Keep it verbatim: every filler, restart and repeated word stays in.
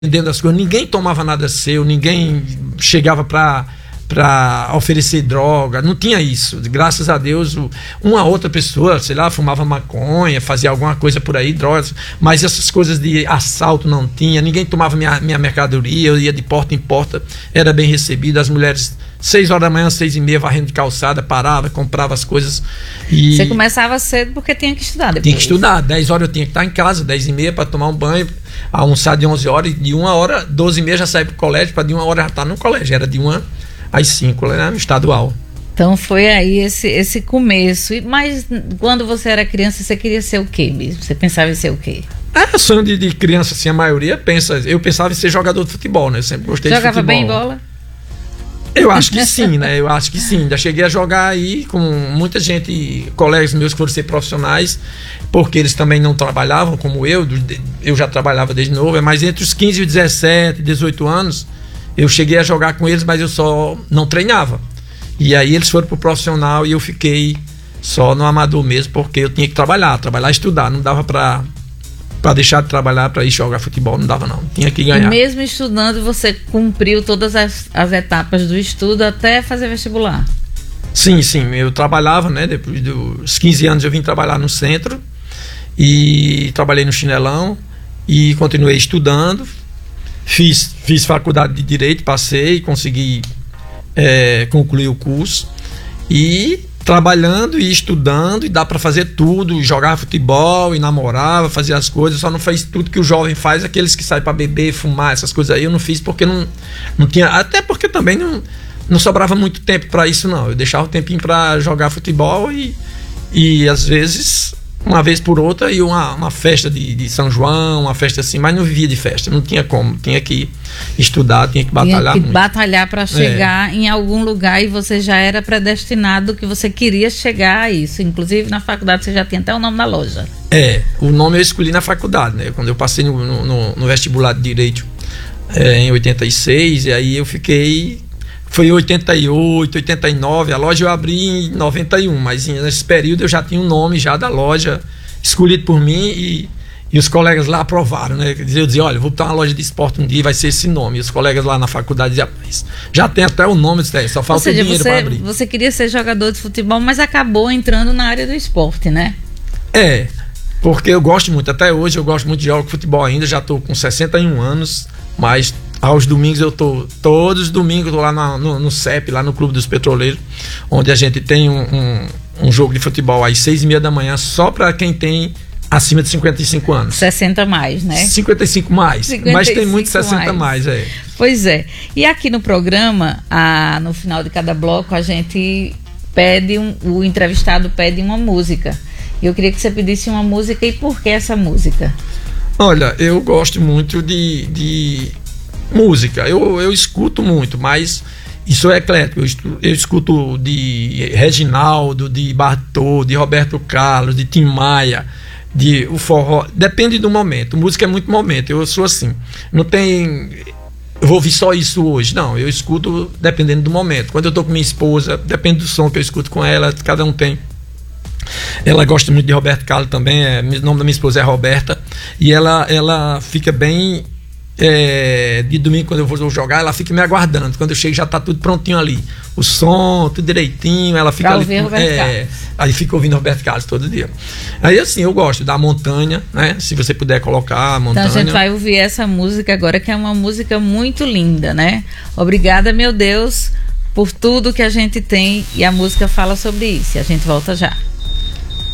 dentro das coisas, ninguém tomava nada seu, ninguém chegava para para oferecer droga, não tinha isso. Graças a Deus, uma outra pessoa, sei lá, fumava maconha, fazia alguma coisa por aí, drogas, mas essas coisas de assalto não tinha, ninguém tomava minha, minha mercadoria, eu ia de porta em porta, era bem recebido, as mulheres, seis horas da manhã, seis e meia, varrendo de calçada, parava, comprava as coisas. E você começava cedo porque tinha que estudar depois. Tinha que estudar, dez horas eu tinha que estar em casa, dez e meia para tomar um banho, almoçar de onze horas, e de uma hora, doze e meia já saía para o colégio, para de uma hora já estar no colégio, era de uma às cinco, né, no estadual. Então foi aí esse, esse começo. Mas quando você era criança, você queria ser o quê mesmo? Você pensava em ser o quê? É, sonho de, de criança, assim, a maioria pensa. Eu pensava em ser jogador de futebol, né? Eu sempre gostei Jogava de futebol. Jogava bem bola? Eu acho que sim, né? Eu acho que sim. Já cheguei a jogar aí com muita gente, colegas meus que foram ser profissionais, porque eles também não trabalhavam como eu. Eu já trabalhava desde novo, mas entre os quinze e os dezessete, dezoito anos, eu cheguei a jogar com eles, mas eu só não treinava. E aí eles foram pro profissional e eu fiquei só no amador mesmo, porque eu tinha que trabalhar, trabalhar e estudar. Não dava pra, pra deixar de trabalhar pra ir jogar futebol, não dava não. Tinha que ganhar. E mesmo estudando, você cumpriu todas as, as etapas do estudo até fazer vestibular? Sim, sim. Eu trabalhava, né? Depois dos quinze anos eu vim trabalhar no centro e trabalhei no Chinelão e continuei estudando. Fiz, fiz faculdade de Direito, passei, consegui é, concluir o curso e trabalhando e estudando, e dá para fazer tudo, jogar futebol e namorava, fazia as coisas, só não fez tudo que o jovem faz, aqueles que saem para beber, fumar, essas coisas aí eu não fiz porque não, não tinha, até porque também não, não sobrava muito tempo para isso não, eu deixava o tempinho para jogar futebol e, e às vezes uma vez por outra, e uma, uma festa de, de São João, uma festa assim, mas não vivia de festa, não tinha como, tinha que estudar, tinha que batalhar tinha que muito. batalhar para chegar é. em algum lugar, e você já era predestinado que você queria chegar a isso, inclusive na faculdade você já tinha até o nome da loja. É, o nome eu escolhi na faculdade, né, quando eu passei no, no, no vestibular de Direito é, em oitenta e seis, e aí eu fiquei... Foi em oitenta e oito, oitenta e nove, a loja eu abri em noventa e um, mas nesse período eu já tinha um nome já da loja escolhido por mim e, e os colegas lá aprovaram, né? Eu dizia, olha, vou botar uma loja de esporte um dia, vai ser esse nome. E os colegas lá na faculdade diziam, já tem até o nome, só falta seja, o dinheiro para abrir. Você queria ser jogador de futebol, mas acabou entrando na área do esporte, né? É, porque eu gosto muito, até hoje eu gosto muito de jogar futebol ainda, já estou com sessenta e um anos, mas... Aos domingos eu tô, todos os domingos eu tô lá na, no, no C E P, lá no Clube dos Petroleiros, onde a gente tem um, um, um jogo de futebol às seis e meia da manhã, só para quem tem acima de cinquenta e cinco anos. sessenta mais, né? cinquenta e cinco mais, cinquenta e cinco mas tem muito sessenta mais, é. Pois é. E aqui no programa, a, no final de cada bloco, a gente pede, um, o entrevistado pede uma música. E eu queria que você pedisse uma música, e por que essa música? Olha, eu gosto muito de... de... música, eu, eu escuto muito, mas isso é eclético, eu, estu, eu escuto de Reginaldo, de Bartô, de Roberto Carlos, de Tim Maia, de o forró, depende do momento, música é muito momento, eu sou assim, não tem, eu vou ouvir só isso hoje, não, eu escuto dependendo do momento, quando eu tô com minha esposa, depende do som que eu escuto com ela, cada um tem. Ela gosta muito de Roberto Carlos também, é, o nome da minha esposa é Roberta, e ela, ela fica bem... É, de domingo, quando eu vou jogar, ela fica me aguardando. Quando eu chego, já tá tudo prontinho ali. O som, tudo direitinho. Ela fica pra ali. Ouvir Roberto é, Carlos. Aí fica ouvindo Roberto Carlos todo dia. Aí assim, eu gosto da Montanha, né? Se você puder colocar a Montanha. Então a gente vai ouvir essa música agora, que é uma música muito linda, né? Obrigada, meu Deus, por tudo que a gente tem. E a música fala sobre isso. E a gente volta já.